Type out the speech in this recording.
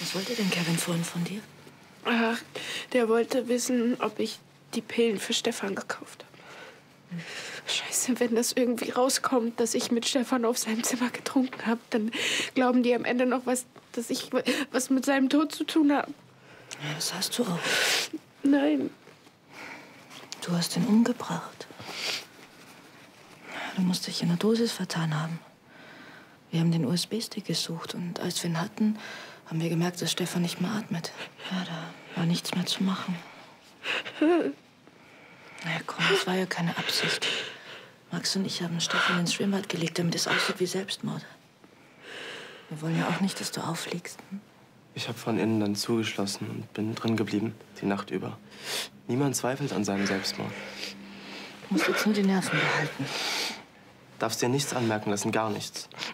Was wollte denn Kevin vorhin von dir? Ach, der wollte wissen, ob ich die Pillen für Stefan gekauft habe. Scheiße, wenn das irgendwie rauskommt, dass ich mit Stefan auf seinem Zimmer getrunken habe, dann glauben die am Ende noch, dass ich was mit seinem Tod zu tun habe. Ja, das hast du auch. Nein. Du hast ihn umgebracht. Du musst dich in der Dosis vertan haben. Wir haben den USB-Stick gesucht und als wir ihn hatten, haben wir gemerkt, dass Stefan nicht mehr atmet. Ja, da war nichts mehr zu machen. Na ja, komm, das war ja keine Absicht. Max und ich haben Stefan ins Schwimmbad gelegt, damit es aussieht wie Selbstmord. Wir wollen ja auch nicht, dass du auffliegst. Hm? Ich habe von innen dann zugeschlossen und bin drin geblieben, die Nacht über. Niemand zweifelt an seinem Selbstmord. Du musst jetzt nur die Nerven behalten. Darfst dir nichts anmerken lassen, gar nichts.